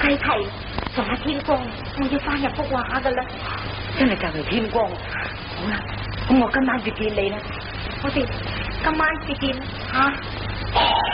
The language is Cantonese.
雞啼仲喺天光，我要翻入福華噶啦。 真係就嚟天光，好啦，咁我今晚就見你啦。 我哋今晚就見吓。